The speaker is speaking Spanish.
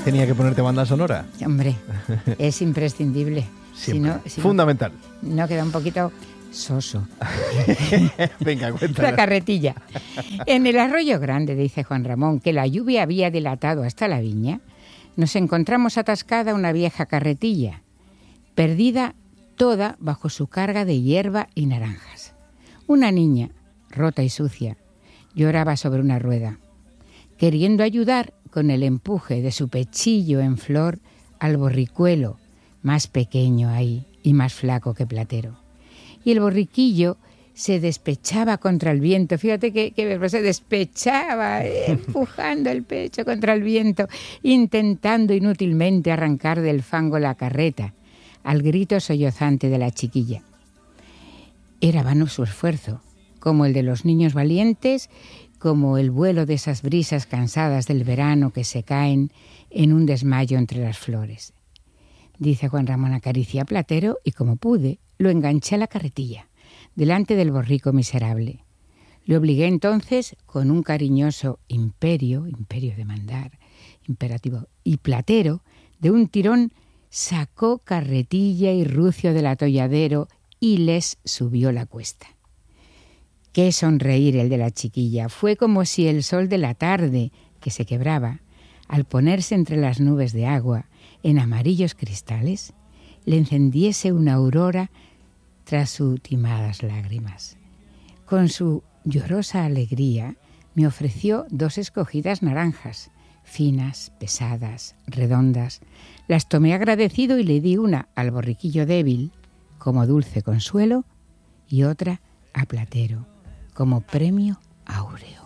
tenía que ponerte banda sonora. Hombre, es imprescindible. Fundamental. No queda un poquito soso. Venga, cuéntanos. La carretilla. En el Arroyo Grande, dice Juan Ramón, que la lluvia había dilatado hasta la viña, nos encontramos atascada una vieja carretilla, perdida toda bajo su carga de hierba y naranjas. Una niña, rota y sucia, lloraba sobre una rueda, queriendo ayudar con el empuje de su pechillo en flor al borricuelo, más pequeño ahí y más flaco que Platero. Y el borriquillo se despechaba contra el viento, fíjate que verbo, se despechaba, empujando el pecho contra el viento, intentando inútilmente arrancar del fango la carreta, al grito sollozante de la chiquilla. Era vano su esfuerzo, como el de los niños valientes, como el vuelo de esas brisas cansadas del verano que se caen en un desmayo entre las flores. Dice Juan Ramón, acaricié a Platero y como pude, lo enganché a la carretilla, delante del borrico miserable. Le obligué entonces con un cariñoso imperio de mandar, imperativo, y Platero, de un tirón, sacó carretilla y rucio del atolladero y les subió la cuesta. Qué sonreír el de la chiquilla. Fue como si el sol de la tarde, que se quebraba, al ponerse entre las nubes de agua, en amarillos cristales, le encendiese una aurora tras sus timadas lágrimas. Con su llorosa alegría me ofreció 2 escogidas naranjas, finas, pesadas, redondas. Las tomé agradecido y le di una al borriquillo débil, como dulce consuelo, y otra a Platero, como premio áureo.